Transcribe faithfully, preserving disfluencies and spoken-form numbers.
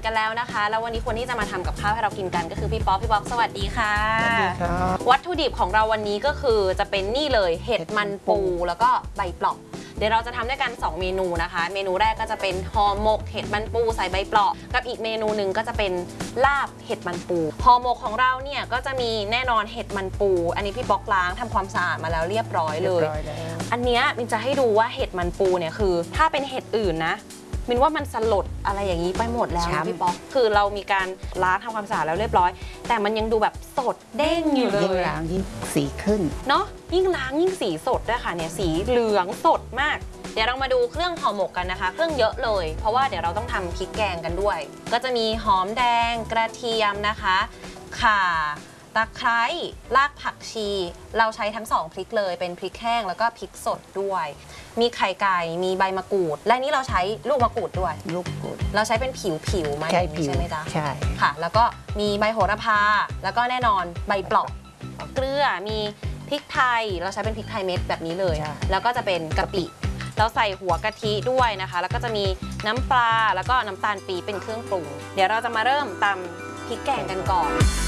กันแล้วนะคะแล้ววันนี้คนที่จะมาทำกับข้าวให้เรากินกันก็คือพี่ป๊อกพี่ป๊อกสวัสดีค่ะสวัสดีครับวัตถุดิบของเราวันนี้ก็คือจะเป็นนี่เลยเห็ดมันปูแล้วก็ใบเปราะเดี๋ยวเราจะทำด้วยกันสองเมนูนะคะเมนูแรกก็จะเป็นห่อหมกเห็ดมันปูใส่ใบเปราะกับอีกเมนูหนึ่งก็จะเป็นลาบเห็ดมันปูห่อหมกของเราเนี่ยก็จะมีแน่นอนเห็ดมันปูอันนี้พี่ป๊อกล้างทำความสะอาดมาแล้วเรียบร้อยเลยอันนี้มินจะให้ดูว่าเห็ดมันปูเนี่ยคือถ้าเป็นเห็ดอื่นนะมินว่ามันสลดอะไรอย่างนี้ไปหมดแล้วพี่ป๊อกคือเรามีการล้างทำความสะอาดแล้วเรียบร้อยแต่มันยังดูแบบสดเด้งอยู่เลยยิ่งล้างยิ่งสีขึ้นเนาะยิ่งล้างยิ่งสีสดด้วยค่ะเนี่ยสีเหลืองสดมากเดี๋ยวเรามาดูเครื่องห่อหมกกันนะคะเครื่องเยอะเลยเพราะว่าเดี๋ยวเราต้องทำพริกแกงกันด้วยก็จะมีหอมแดงกระเทียมนะคะข่าตะไคร้รากผักชีเราใช้ทั้งสองพริกเลยเป็นพริกแห้งแล้วก็พริกสดด้วยมีไข่ไก่มีใบมะกรูดและนี่เราใช้ลูกมะกรูดด้วยลูกกรูดเราใช้เป็นผิวผิวมาอย่างนี้ใช่ไหมจ๊ะใช่ค่ะแล้วก็มีใบโหระพาแล้วก็แน่นอนใบเปราะเกลือมีพริกไทยเราใช้เป็นพริกไทยเม็ดแบบนี้เลยแล้วก็จะเป็นกะปิเราใส่หัวกะทิด้วยนะคะแล้วก็จะมีน้ำปลาแล้วก็น้ำตาลปี๊บเป็นเครื่องปรุงเดี๋ยวเราจะมาเริ่มตำพริกแกงกันก่อน